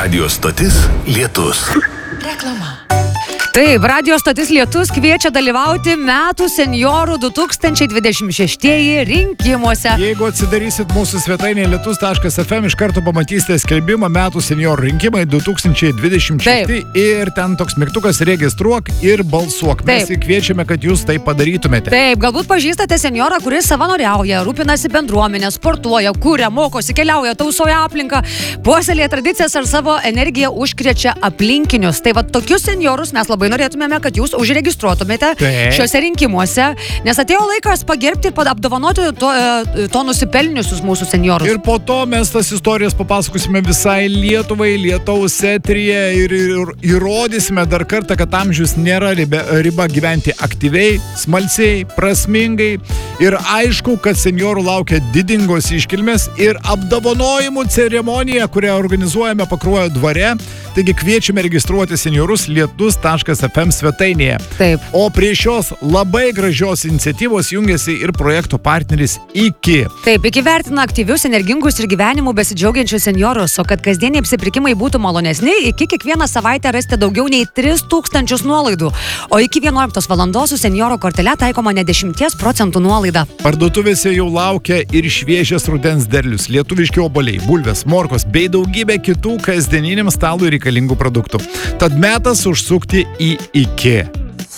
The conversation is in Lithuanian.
Radio stotis Lietus. Reklama. Taip, radio stotis Lietus kviečia dalyvauti metų senjorų 2026 rinkimuose. Jeigu atsidarysit mūsų svetainėje lietus.fm, iš karto pamatysite skelbimą metų senjorų rinkimai 2026 Taip. Ir ten toks mygtukas registruok ir balsuok. Mes Taip. kviečiame, kad jūs tai padarytumėte. Taip, galbūt pažįstate senjorą, kuris savanoriauja, rūpinasi bendruomenę, sportuoja, kuria, mokosi, keliauja, tausoja aplinką, puoselėja tradicijas ar savo energiją užkrečia aplinkinius. Tai va tokius senjorus mes labai norėtumėme, kad jūs užregistruotumėte Taip. šiuose rinkimuose, nes atėjo laikas pagerbti ir apdovanoti to nusipelniusius mūsų senjorus. Ir po to mes tas istorijas papasakosime visai Lietuvai, Lietaus eteryje ir įrodysime dar kartą, kad amžius nėra riba gyventi aktyviai, smalsiai, prasmingai. Ir aišku, kad senjorų laukia didingos iškilmės ir apdovanojimų ceremonija, kurią organizuojame Pakruojo dvare. Taigi kviečiame registruoti senjorus lietus.fm svetainėje. Taip. O prie šios labai gražios iniciatyvos jungiasi ir projekto partneris IKI. Taip, IKI vertina aktyvius, energingus ir gyvenimu besidžiaugiančius senjorus, o kad kasdieniai apsipirkimai būtų malonesni, IKI kiekvieną savaitę rasite daugiau nei 3000 nuolaidų, o iki 11 valandos su senjoro kortele taikoma ne 10% nuolaida. Parduotuvėse jau laukia ir šviežias rudens derlius, lietuviški obuoliai, bulvės, morkos bei daugybė kitų kasdieniniam stalui reikalingų produktų. Tad metas užsukti į IKI.